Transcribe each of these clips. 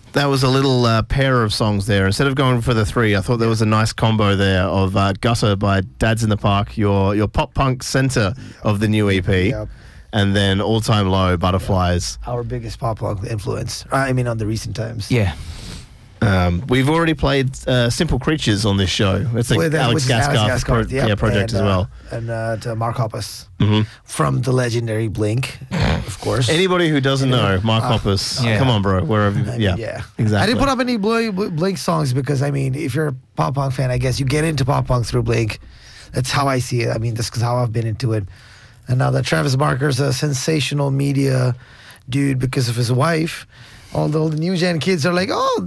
That was a little pair of songs there. Instead of going for the three, I thought there was a nice combo there of Gutter by Dads in the Park, your pop punk center of the new EP, and then All Time Low, Butterflies. Our biggest pop punk influence. I mean, on the recent times. Yeah. We've already played Simple Creatures on this show. It's like Alex Gaskarth project as well. And Mark Hoppus from the legendary Blink, of course. Anybody who doesn't know Mark Hoppus, come on, bro. Wherever, exactly. I didn't put up any Blink songs because, I mean, if you're a pop punk fan, I guess you get into pop punk through Blink. That's how I see it. I mean, that's how I've been into it. And now that Travis Barker's a sensational media dude because of his wife, all the new gen kids are like, oh,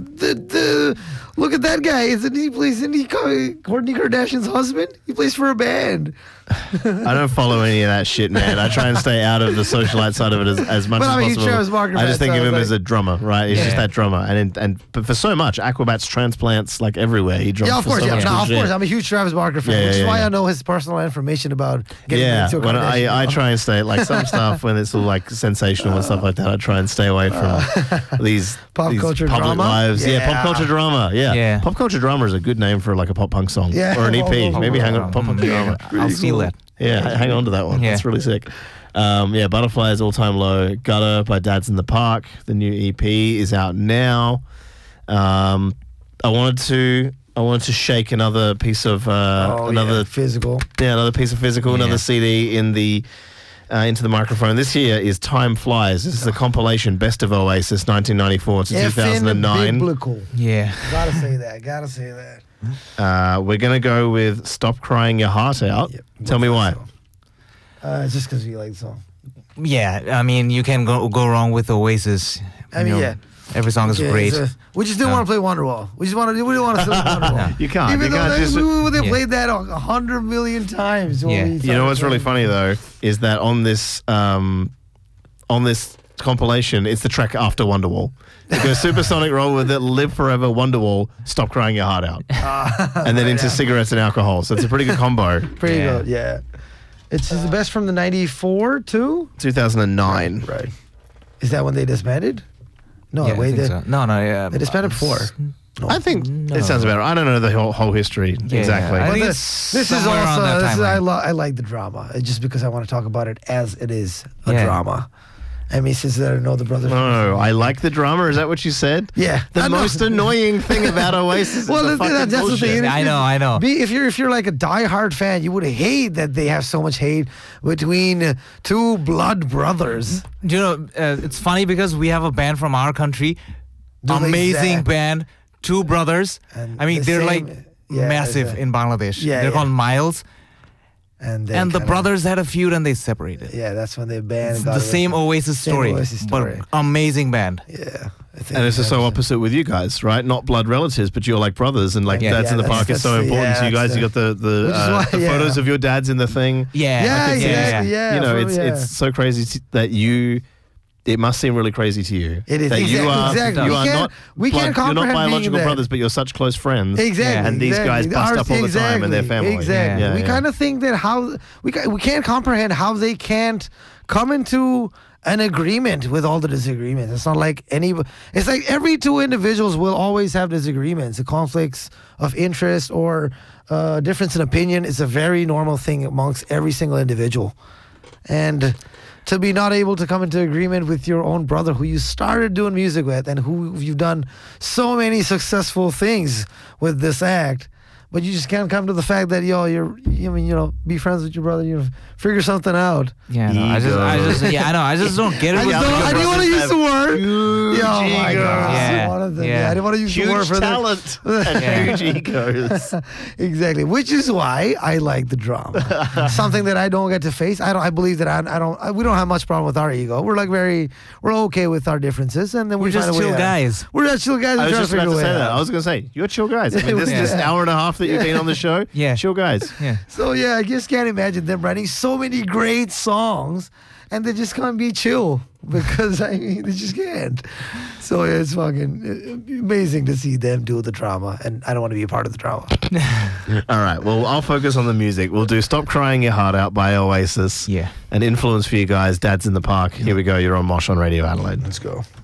look at that guy. Isn't he Kourtney Kardashian's husband? He plays for a band. I don't follow any of that shit, man. I try and stay out of the socialite side of it as much as possible. Travis Barker I just think of him as a drummer, right? He's just that drummer. But for so much, Aquabats transplants like everywhere. He drums of course, for so much of course. I'm a huge Travis Barker fan, which is why I know his personal information about getting into a Kardashian. I try and stay, like some stuff when it's all like sensational and stuff like that, I try and stay away from these pop culture public drama. lives. Yeah, pop culture drama. Yeah. Pop culture drama is a good name for like a pop punk song or an EP. Maybe hang on, pop punk drama. I'll steal that. Yeah, hang on to that one. Yeah. That's really sick. Butterflies, All Time Low, Gutter by Dads in the Park. The new EP is out now. I wanted to shake another piece of physical. Yeah, another piece of physical, another CD in the into the microphone. This here is Time Flies. This is the compilation Best of Oasis 1994 to 2009. Biblical. Yeah. Gotta say that. We're going to go with Stop Crying Your Heart Out. Yep. Tell me why. Just because you like the song. Yeah, I mean, you can go wrong with Oasis. Every song is great. We just didn't want to play Wonderwall. We didn't want to play Wonderwall. You can't. Even you though they played that 100 million times. You know what's really funny, though, is that on this compilation, it's the track after Wonderwall. It goes Supersonic Roll with it, Live Forever, Wonderwall, Stop Crying Your Heart Out. And then into Cigarettes and Alcohol. So it's a pretty good combo. Pretty good, yeah. It's the best from the 94 too? 2009. Right. Is that when they disbanded? No, I think so. No, they disbanded before. No. I think it sounds about right. I don't know the whole history exactly. But this is also I like the drama just because I want to talk about it as it is a drama. I mean, since I don't know the brothers. No, I like the drama. Is that what you said? Yeah. The most annoying thing about Oasis. Well, that's the thing. I know. If you're like a diehard fan, you would hate that they have so much hate between two blood brothers. You know, it's funny because we have a band from our country, amazing band, two brothers. And I mean, they're like massive in Bangladesh. They're called Miles. And the brothers had a feud and they separated. Yeah, that's when they banned. The same Oasis story, but amazing band. Yeah. And it's so opposite with you guys, right? Not blood relatives, but you're like brothers, and like Dads in the Park is so important to you guys. You got the photos of your dads in the thing. Yeah. You know, it's so crazy that you. It must seem really crazy to you. It is. That exactly. You are not. We can't comprehend. You're not biological brothers, but you're such close friends. Exactly. And these guys bust up all the time, and their family. Exactly. Yeah, we kind of think that we can't comprehend how they can't come into an agreement with all the disagreements. It's not like it's like every two individuals will always have disagreements, the conflicts of interest or difference in opinion is a very normal thing amongst every single individual. And to be not able to come into agreement with your own brother who you started doing music with and who you've done so many successful things with this act, but you just can't come to the fact that be friends with your brother, figure something out. Yeah, no, I just don't get it. I didn't want to use the word. Oh my god! I didn't want to use the word for talent and huge egos. Exactly, which is why I like the drama. Something that I don't get to face. I believe that we don't have much problem with our ego. We're we're okay with our differences, and then we're just chill guys. We're just chill guys. I was just about to say that. I was going to say you're chill guys. I mean, this hour and a half that you've been on the show, chill guys. Yeah. So I just can't imagine them writing so many great songs and they just can't be chill because they just can't. So it's fucking amazing to see them do the drama, and I don't want to be a part of the drama. All right, well, I'll focus on the music. We'll do Stop Crying Your Heart Out by Oasis. Yeah. An influence for you guys, Dads in the Park. Here we go. You're on Mosh on Radio Adelaide. Let's go.